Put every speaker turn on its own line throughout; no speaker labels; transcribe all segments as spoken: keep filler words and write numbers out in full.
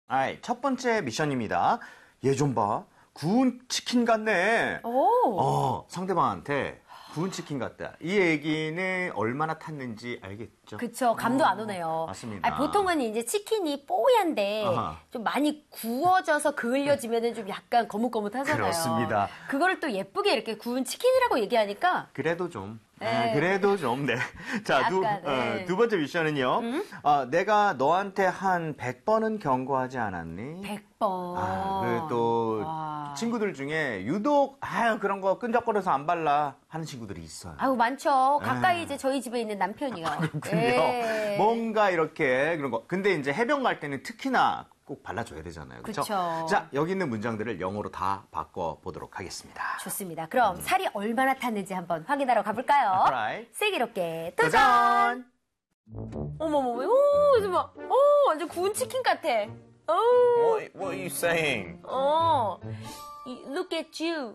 아이, 첫 번째 미션입니다. 얘 좀 봐. 구운 치킨 같네.
오.
어, 상대방한테 구운 치킨 같다. 이 얘기는 얼마나 탔는지 알겠죠?
그쵸. 감도
어,
안 오네요.
맞습니다.
아니, 보통은 이제 치킨이 뽀얀데
아하.
좀 많이 구워져서 그을려지면은 좀 약간 거뭇거뭇하잖아요.
그렇습니다.
그거를 또 예쁘게 이렇게 구운 치킨이라고 얘기하니까
그래도 좀.
네.
아, 그래도 좀, 네. 자, 두,
약간, 네.
어, 두 번째 미션은요.
음?
어, 내가 너한테 한 백 번은 경고하지 않았니?
백 번.
아, 그 또
와.
친구들 중에 유독 아유 그런 거 끈적거려서 안 발라 하는 친구들이 있어요.
아유, 많죠. 가까이
에.
이제 저희 집에 있는 남편이요.
그렇군요.
예.
뭔가 이렇게 그런 거. 근데 이제 해변 갈 때는 특히나 꼭 발라줘야 되잖아요. 그렇죠?
그쵸.
자, 여기 있는 문장들을 영어로 다 바꿔보도록 하겠습니다.
좋습니다. 그럼 살이 얼마나 탔는지 한번 확인하러 가볼까요?
Alright.
슬기롭게 도전!
도전!
어머머머, 오, 이제 막, 오, 완전 구운 치킨 같아. 오,
What, what are you saying?
어, 이- look at you.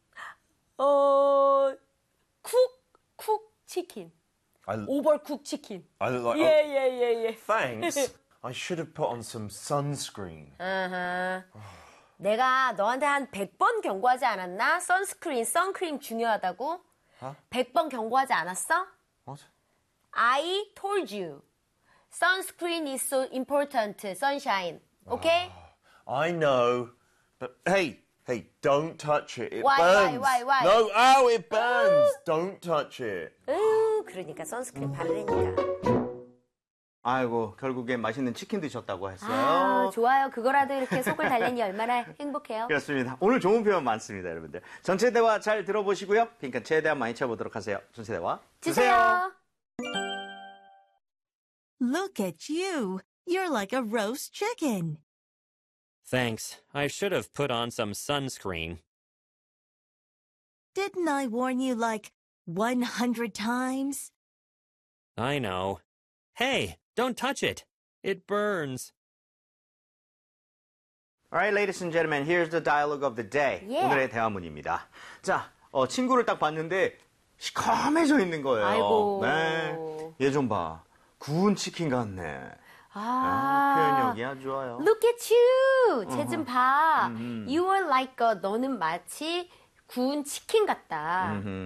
어, 쿡, 쿡 치킨.
I,
오버쿡 치킨.
I look like.
예, 예, 예, 예.
Thanks. I should have put on some sunscreen.
아하. 내가 너한테 한 백 번 경고하지 않았나? 선스크린, 선크림 중요하다고?
어?
백 번 경고하지 않았어?
What?
I told you. Sunscreen is so important, sunshine. Okay?
I know, but hey, hey, don't touch it. It
Why, why,
burns.
why, why?
No, ow, it burns. Don't touch it.
으, 그러니까 선스크린 바르니까.
아이고, 결국엔 맛있는 치킨 드셨다고 했어요.
아, 좋아요. 그거라도 이렇게 속을 달래니 얼마나 행복해요.
그렇습니다. 오늘 좋은 표현 많습니다, 여러분들. 전체 대화 잘 들어보시고요. 그러니까 최대한 많이 쳐보도록 하세요. 전체 대화
주세요.
Look at you. You're like a roast chicken.
Thanks. I should have put on some sunscreen.
Didn't I warn you like one hundred times?
I know. Hey, don't touch it. It burns.
Alright, ladies and gentlemen, here's the dialogue of the day.
Yeah.
오늘의 대화문입니다. 자, 어, 친구를 딱 봤는데 시커매져 있는 거예요.
아이고.
네. 얘 좀 봐. 구운 치킨 같네. 아,
아,
표현력이 아주 좋아요.
Look at you. 쟤 좀 봐.
음흠.
You are like a, 너는 마치 구운 치킨 같다.
음흠.